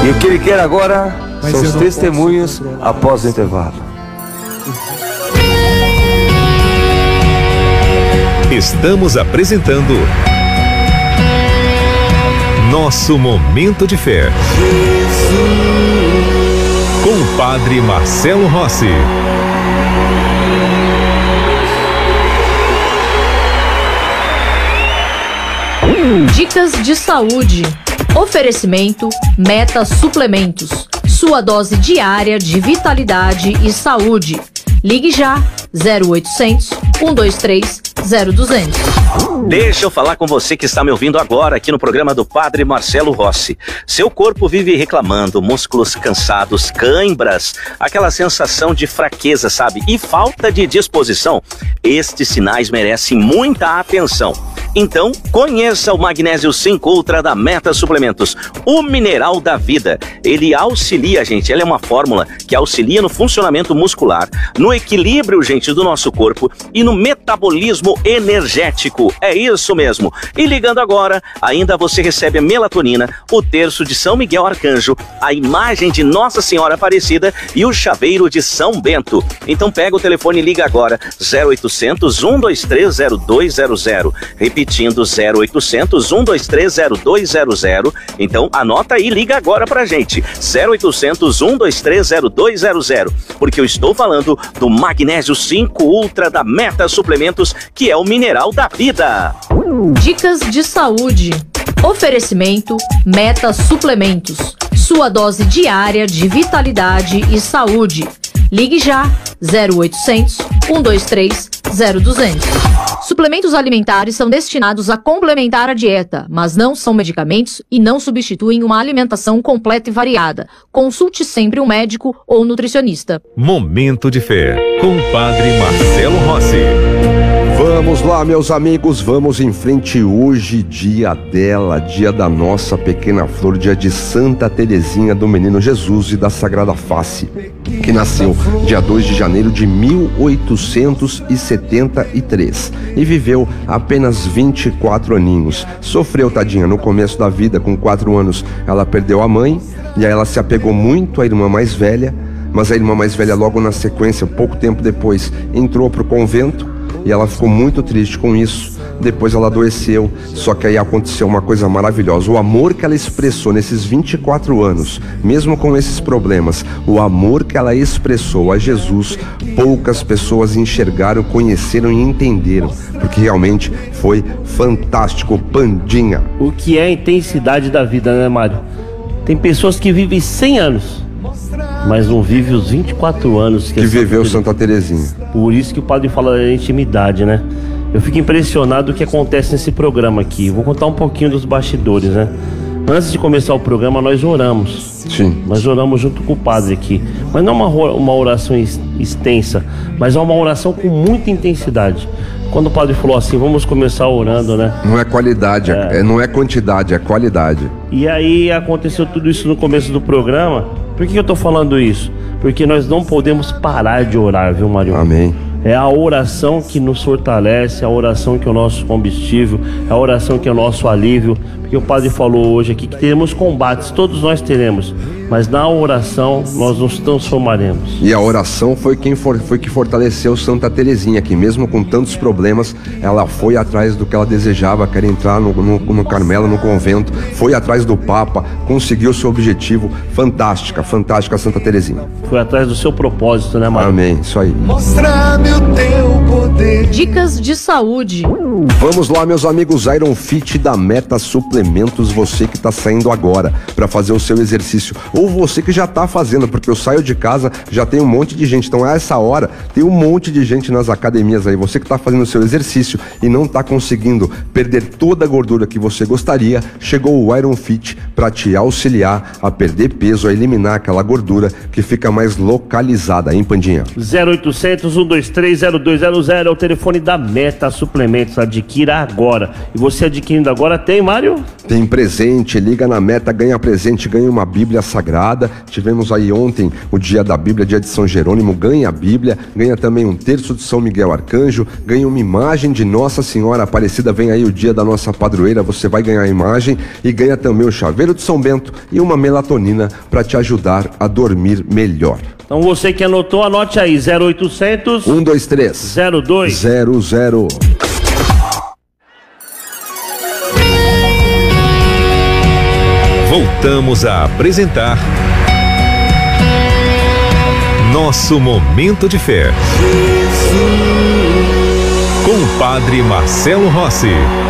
E o que ele quer agora são os testemunhos após o intervalo. Estamos apresentando Nosso Momento de Fé com o Padre Marcelo Rossi. Dicas de saúde. Oferecimento Meta Suplementos. Sua dose diária de vitalidade e saúde. Ligue já 0800 123 0200. Deixa eu falar com você que está me ouvindo agora aqui no programa do Padre Marcelo Rossi. Seu corpo vive reclamando, músculos cansados, cãibras, aquela sensação de fraqueza, sabe? E falta de disposição. Estes sinais merecem muita atenção. Então, conheça o Magnésio 5 Ultra da Meta Suplementos, o mineral da vida. Ele auxilia, gente, ele é uma fórmula que auxilia no funcionamento muscular, no equilíbrio, gente, do nosso corpo e no metabolismo energético. É isso mesmo. E ligando agora, ainda você recebe a melatonina, o terço de São Miguel Arcanjo, a imagem de Nossa Senhora Aparecida e o chaveiro de São Bento. Então pega o telefone e liga agora, 0800 123 0200. Repetindo, 0800 123 0200. Então anota aí, liga agora pra gente, 0800 123 0200, porque eu estou falando do Magnésio 5 Ultra da Meta Suplementos, que é o mineral da vida. Dicas de saúde. Oferecimento Meta Suplementos. Sua dose diária de vitalidade e saúde. Ligue já 0800 123 0200. Suplementos alimentares são destinados a complementar a dieta, mas não são medicamentos e não substituem uma alimentação completa e variada. Consulte sempre um médico ou nutricionista. Momento de Fé com o Padre Marcelo Rossi. Vamos lá, meus amigos, vamos em frente. Hoje, dia dela, dia da nossa pequena flor, dia de Santa Teresinha do Menino Jesus e da Sagrada Face, que nasceu dia 2 de janeiro de 1873 e viveu apenas 24 aninhos. Sofreu, tadinha, no começo da vida, com 4 anos, ela perdeu a mãe e aí ela se apegou muito à irmã mais velha, mas a irmã mais velha logo na sequência, pouco tempo depois, entrou para o convento. E ela ficou muito triste com isso. Depois ela adoeceu, só que aí aconteceu uma coisa maravilhosa. O amor que ela expressou nesses 24 anos, mesmo com esses problemas, o amor que ela expressou a Jesus, poucas pessoas enxergaram, conheceram e entenderam, porque realmente foi fantástico. Pandinha. O que é a intensidade da vida, né, Mário? Tem pessoas que vivem 100 anos, mas não vive os 24 anos que viveu Santa Teresinha. Por isso que o padre fala da intimidade, né? Eu fico impressionado do que acontece nesse programa aqui. Vou contar um pouquinho dos bastidores, né? Antes de começar o programa, nós oramos. Sim. Nós oramos junto com o padre aqui. Mas não uma oração extensa, mas é uma oração com muita intensidade. Quando o padre falou assim, vamos começar orando, né? Não é qualidade, não é quantidade, é qualidade. E aí aconteceu tudo isso no começo do programa. Por que eu tô falando isso? Porque nós não podemos parar de orar, viu, Mário? Amém. É a oração que nos fortalece, a oração que é o nosso combustível, é a oração que é o nosso alívio. Porque o padre falou hoje aqui que teremos combates, todos nós teremos, mas na oração nós nos transformaremos. E a oração foi que fortaleceu Santa Teresinha, que mesmo com tantos problemas, ela foi atrás do que ela desejava, quer entrar no Carmelo, no convento, foi atrás do Papa, conseguiu seu objetivo. Fantástica Santa Teresinha. Foi atrás do seu propósito, né, Mário? Amém, isso aí. Mostra-me o teu poder. Dicas de saúde. Vamos lá, meus amigos, Iron Fit da Meta Suplementos, você que está saindo agora para fazer o seu exercício, ou você que já está fazendo, porque eu saio de casa, já tem um monte de gente, então a essa hora tem um monte de gente nas academias aí, você que está fazendo o seu exercício e não está conseguindo perder toda a gordura que você gostaria, chegou o Iron Fit para te auxiliar a perder peso, a eliminar aquela gordura que fica mais localizada, hein, Pandinha? 0800 123 0200. é o telefone da Meta Suplementos. Adquira agora. E você adquirindo agora tem, Mário? Tem presente, liga na Meta, ganha presente, ganha uma Bíblia Sagrada. Tivemos aí ontem o dia da Bíblia, dia de São Jerônimo, ganha a Bíblia, ganha também um terço de São Miguel Arcanjo, ganha uma imagem de Nossa Senhora Aparecida, vem aí o dia da nossa padroeira, você vai ganhar a imagem e ganha também o chaveiro de São Bento e uma melatonina para te ajudar a dormir melhor. Então você que anotou, anote aí, 0800 123 0200. Voltamos a apresentar Nosso Momento de Fé com o Padre Marcelo Rossi.